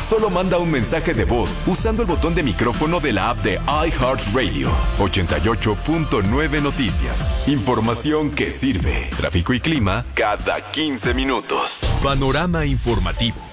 Solo manda un mensaje de voz usando el botón de micrófono de la app de iHeartRadio. 88.9 Noticias. Información que sirve. Tráfico y clima cada 15 minutos. Panorama informativo.